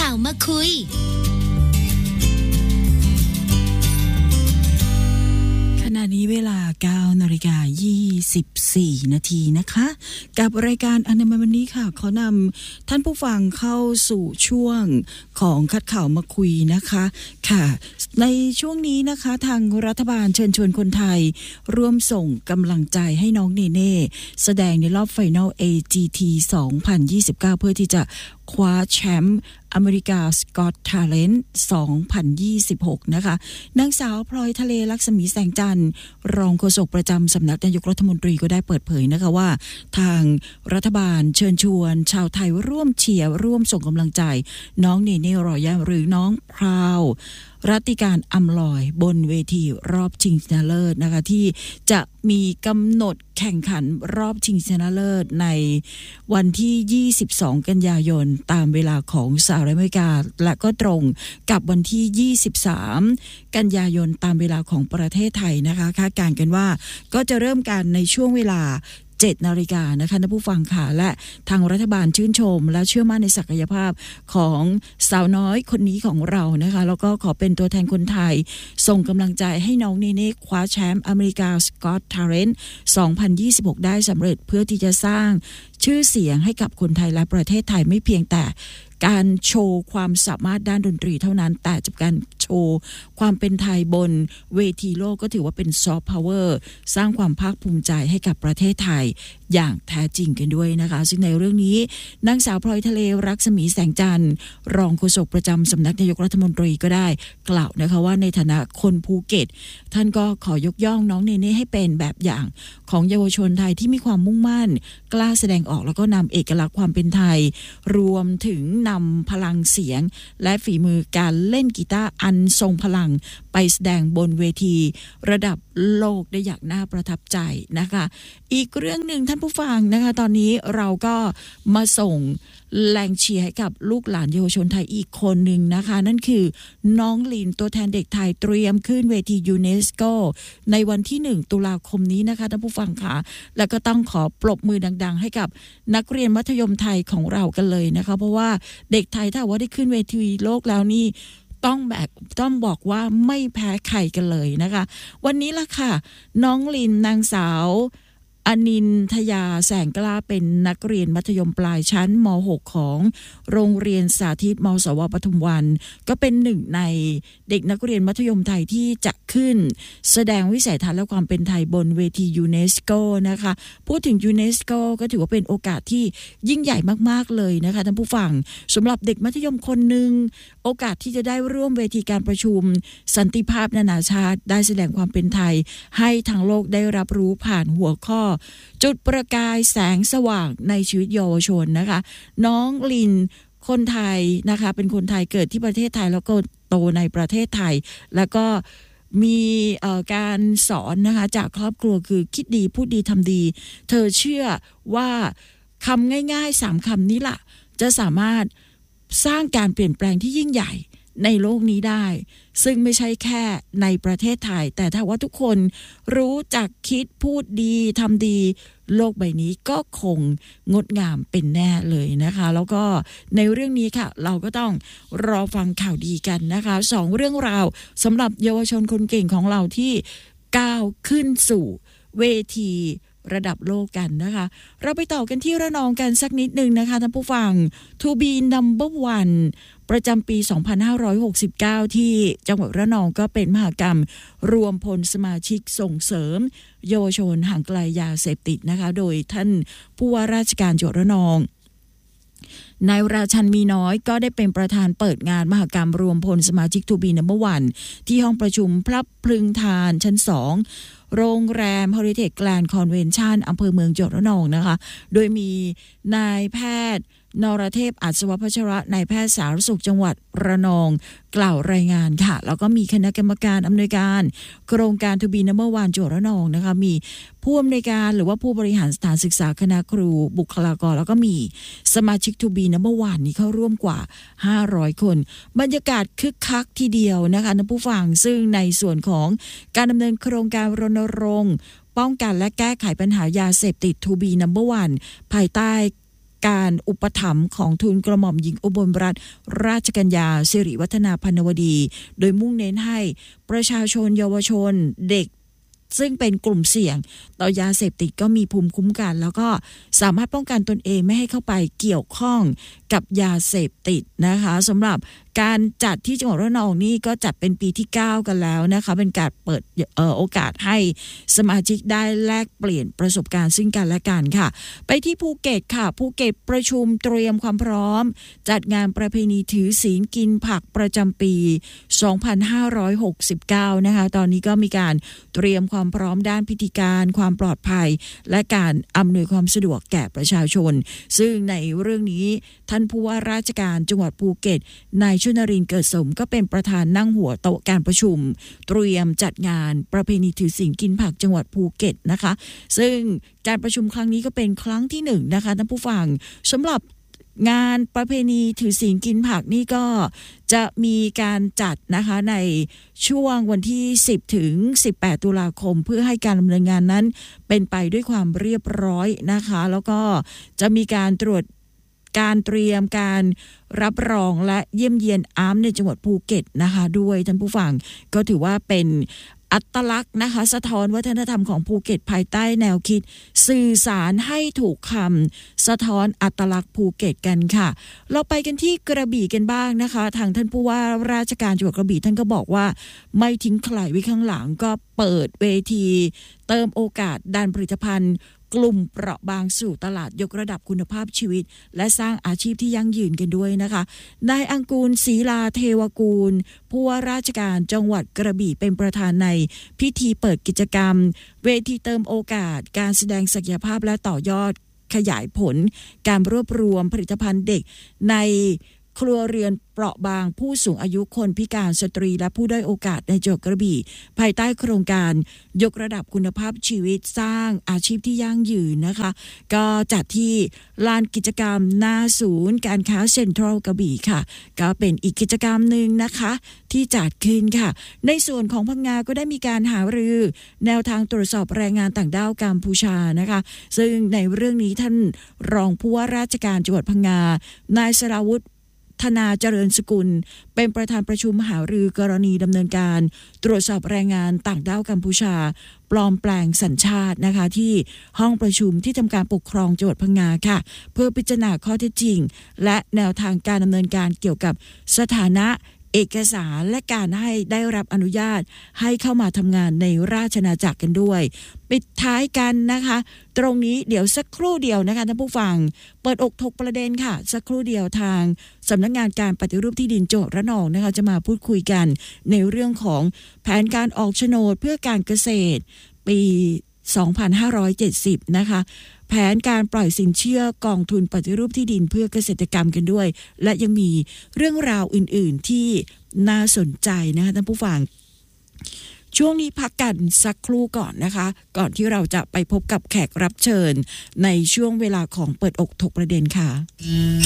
าวมาคุยขณะนี้เวลา 9:24 นาทีนะคะกับรายการอนามัยวันนี้ค่ะขอนำท่านผู้ฟังเข้าสู่ช่วงของคัดข่าวมาคุยนะคะค่ะในช่วงนี้นะคะทางรัฐบาลเชิญชวนคนไทยร่วมส่งกำลังใจให้น้องเนเน่แสดงในรอบไฟนอล AGT 2029 เพื่อที่จะคว้าแชมป์อเมริกาสกอตทาเลนต์2026นะคะนางสาวพลอยทะเลลักษมีแสงจันทร์รองโฆษกประจำสำนักนายกรัฐมนตรีก็ได้เปิดเผยนะคะว่าทางรัฐบาลเชิญชวนชาวไทยร่วมเชียร์ร่วมส่งกำลังใจน้องเนเน่รอยาหรือน้องพราวรัติการอำลอยบนเวทีรอบชิงชนะเลิศนะคะที่จะมีกำหนดแข่งขันรอบชิงชนะเลิศในวันที่22กันยายนตามเวลาของสหรัฐอเมริกาและก็ตรงกับวันที่23กันยายนตามเวลาของประเทศไทยนะคะคาดการณ์กันว่าก็จะเริ่มกันในช่วงเวลา7 นาฬิกานะคะท่านผู้ฟังค่ะและทางรัฐบาลชื่นชมและเชื่อมั่นในศักยภาพของสาวน้อยคนนี้ของเรานะคะแล้วก็ขอเป็นตัวแทนคนไทยส่งกำลังใจให้น้องเนเน่คว้าแชมป์อเมริกาสกอตทาเลนต์2026ได้สำเร็จเพื่อที่จะสร้างชื่อเสียงให้กับคนไทยและประเทศไทยไม่เพียงแต่การโชว์ความสามารถด้านดนตรีเท่านั้นแต่จะการโชว์ความเป็นไทยบนเวทีโลกก็ถือว่าเป็นซอฟต์พาวเวอร์สร้างความภาคภูมิใจให้กับประเทศไทยอย่างแท้จริงกันด้วยนะคะซึ่งในเรื่องนี้นางสาวพลอยทะเลรักษมีแสงจันทร์รองโฆษกประจำสำนักนายกรัฐมนตรีก็ได้กล่าวนะคะว่าในฐานะคนภูเก็ตท่านก็ขอยกย่องน้องเนเน่ให้เป็นแบบอย่างของเยาวชนไทยที่มีความมุ่งมั่นกล้าแสดงออกแล้วก็นำเอกลักษณ์ความเป็นไทยรวมถึงนำพลังเสียงและฝีมือการเล่นกีตาร์อันทรงพลังไปแสดงบนเวทีระดับโลกได้อย่างน่าประทับใจนะคะอีกเรื่องหนึ่งท่านผู้ฟังนะคะตอนนี้เราก็มาส่งแรงเชียร์ให้กับลูกหลานเยาวชนไทยอีกคนหนึ่งนะคะนั่นคือน้องลินตัวแทนเด็กไทยเตรียมขึ้นเวทียูเนสโกในวันที่1 ตุลาคมนี้นะคะท่านผู้ฟังค่ะแล้วก็ต้องขอปรบมือดังๆให้กับนักเรียนมัธยมไทยของเรากันเลยนะคะเพราะว่าเด็กไทยถ้าว่าได้ขึ้นเวทีโลกแล้วนี่ต้องบอกว่าไม่แพ้ใครกันเลยนะคะวันนี้ล่ะค่ะน้องลินนางสาวอนินทยาแสงกล้าเป็นนักเรียนมัธยมปลายชั้นม.6 ของโรงเรียนสาธิตม.สว.ปทุมวันก็เป็นหนึ่งในเด็กนักเรียนมัธยมไทยที่จะขึ้นแสดงวิสัยทัศน์และความเป็นไทยบนเวทียูเนสโกนะคะพูดถึงยูเนสโกก็ถือว่าเป็นโอกาสที่ยิ่งใหญ่มากๆเลยนะคะท่านผู้ฟังสำหรับเด็กมัธยมคนหนึ่งโอกาสที่จะได้ร่วมเวทีการประชุมสันติภาพนานาชาติได้แสดงความเป็นไทยให้ทางโลกได้รับรู้ผ่านหัวข้อจุดประกายแสงสว่างในชีวิตเยาวชนนะคะน้องลินคนไทยนะคะเป็นคนไทยเกิดที่ประเทศไทยแล้วก็โตในประเทศไทยแล้วก็มีการสอนนะคะจากครอบครัวคือคิดดีพูดดีทำดีเธอเชื่อว่าคำง่ายๆ3คำนี้ล่ะจะสามารถสร้างการเปลี่ยนแปลงที่ยิ่งใหญ่ในโลกนี้ได้ซึ่งไม่ใช่แค่ในประเทศไทยแต่ถ้าว่าทุกคนรู้จักคิดพูดดีทำดีโลกใบนี้ก็คงงดงามเป็นแน่เลยนะคะแล้วก็ในเรื่องนี้ค่ะเราก็ต้องรอฟังข่าวดีกันนะคะ2เรื่องราวสำหรับเยาวชนคนเก่งของเราที่ก้าวขึ้นสู่เวทีระดับโลกกันนะคะเราไปต่อกันที่ระนองกันสักนิดนึงนะคะท่านผู้ฟัง To be number one ประจำปี 2569 ที่จังหวัดระนองก็เป็นมหกรรมรวมพลสมาชิกส่งเสริมเยาวชนห่างไกลยาเสพติดนะคะโดยท่านผู้ว่าราชการจังหวัดระนองนายราชันมีน้อยก็ได้เป็นประธานเปิดงานมหกรรมรวมพลสมาชิก To be number one ที่ห้องประชุมพลับพลึงทานชั้น2โรงแรม Heritage Grand Convention อำเภอเมืองจังหวัดระนองนะคะโดยมีนายแพทย์นรเทพอัศวพัชระนายแพทย์สาธารณสุขจังหวัดระนองกล่าวรายงานค่ะแล้วก็มีคณะกรรมการอำนวยการโครงการ To be number one จังหวัดระนองนะคะมีผู้อำนวยการหรือว่าผู้บริหารสถานศึกษาคณะครูบุคลากรแล้วก็มีสมาชิก To be number one นี่เข้าร่วมกว่า500คนบรรยากาศคึกคักทีเดียวนะคะท่านผู้ฟังซึ่งในส่วนของการดำเนินโครงการรณรงค์ป้องกันและแก้ไขปัญหายาเสพติด To be number one ภายใต้การอุปถัมภ์ของทูลกระหม่อมหญิงอุบลรัตนราชกัญญาสิริวัฒนาพันวดีโดยมุ่งเน้นให้ประชาชนเยาวชนเด็กซึ่งเป็นกลุ่มเสี่ยงต่อยาเสพติดก็มีภูมิคุ้มกันแล้วก็สามารถป้องกันตนเองไม่ให้เข้าไปเกี่ยวข้องกับยาเสพติดนะคะสำหรับการจัดที่จังหวัดระนองนี่ก็จัดเป็นปีที่9กันแล้วนะคะเป็นการเปิดโอกาสให้สมาชิกได้แลกเปลี่ยนประสบการณ์ซึ่งกันและกันค่ะไปที่ภูเก็ตค่ะภูเก็ตประชุมเตรียมความพร้อมจัดงานประเพณีถือศีลกินผักประจำปี2569นะคะตอนนี้ก็มีการเตรียมความพร้อมด้านพิธีการความปลอดภัยและการอำนวยความสะดวกแก่ประชาชนซึ่งในเรื่องนี้ท่านผู้ว่าราชการจังหวัดภูเก็ตนายชุนรินทร์เกิดสมก็เป็นประธานนั่งหัวโต๊ะการประชุมเตรียมจัดงานประเพณีถือศีลกินผักจังหวัดภูเก็ตนะคะซึ่งการประชุมครั้งนี้ก็เป็นครั้งที่1นะคะท่านผู้ฟังสำหรับงานประเพณีถือศีลกินผักนี่ก็จะมีการจัดนะคะในช่วงวันที่10ถึง18ตุลาคมเพื่อให้การดำเนินงานนั้นเป็นไปด้วยความเรียบร้อยนะคะแล้วก็จะมีการตรวจการเตรียมการรับรองและเยี่ยมเยียนอาร์มในจังหวัดภูเก็ตนะคะด้วยท่านผู้ฟังก็ถือว่าเป็นอัตลักษณ์นะคะสะท้อนวัฒนธรรมของภูเก็ตภายใต้แนวคิดสื่อสารให้ถูกคำสะท้อนอัตลักษณ์ภูเก็ตกันค่ะเราไปกันที่กระบี่กันบ้างนะคะทางท่านผู้ว่าราชการจังหวัดกระบี่ท่านก็บอกว่าไม่ทิ้งใครไว้ข้างหลังก็เปิดเวทีเติมโอกาสด้านผลิตภัณฑ์กลุ่มเปราะบางสู่ตลาดยกระดับคุณภาพชีวิตและสร้างอาชีพที่ยั่งยืนกันด้วยนะคะนายอังกูลศรีลาเทวกูลผู้ว่าราชการจังหวัดกระบี่เป็นประธานในพิธีเปิดกิจกรรมเวทีเติมโอกาสการแสดงศักยภาพและต่อยอดขยายผลการรวบรวมผลิตภัณฑ์เด็กในครัวเรือนเปราะบางผู้สูงอายุคนพิการสตรีและผู้ด้อยโอกาสในจังหวัดกระบี่ภายใต้โครงการยกระดับคุณภาพชีวิตสร้างอาชีพที่ยั่งยืนนะคะก็จัดที่ลานกิจกรรมหน้าศูนย์การค้าเซ็นทรัลกระบี่ค่ะก็เป็นอีกกิจกรรมหนึ่งนะคะที่จัดขึ้นค่ะในส่วนของพังงาก็ได้มีการหารือแนวทางตรวจสอบแรงงานต่างด้าวกัมพูชานะคะซึ่งในเรื่องนี้ท่านรองผู้ว่าราชการจังหวัดพังงานายสราวุฒิธนาเจริญสกุลเป็นประธานประชุมหารือกรณีดำเนินการตรวจสอบแรงงานต่างด้าวกัมพูชาปลอมแปลงสัญชาตินะคะที่ห้องประชุมที่ทำการปกครองจังหวัดพังงาค่ะเพื่อพิจารณาข้อเท็จจริงและแนวทางการดำเนินการเกี่ยวกับสถานะเอกสารและการให้ได้รับอนุญาตให้เข้ามาทำงานในราชอาณาจักรกันด้วยปิดท้ายกันนะคะตรงนี้เดี๋ยวสักครู่เดียวนะคะท่านผู้ฟังเปิดอกถกประเด็นค่ะสักครู่เดียวทางสำนักงานการปฏิรูปที่ดินจังหวัดระนองนะคะจะมาพูดคุยกันในเรื่องของแผนการออกโฉนดเพื่อการเกษตรปี2570นะคะแผนการปล่อยสินเชื่อกองทุนปฏิรูปที่ดินเพื่อเกษตรกรรมกันด้วยและยังมีเรื่องราวอื่นๆที่น่าสนใจนะคะท่านผู้ฟังช่วงนี้พักกันสักครู่ก่อนนะคะก่อนที่เราจะไปพบกับแขกรับเชิญในช่วงเวลาของเปิดอกถกประเด็นค่ะ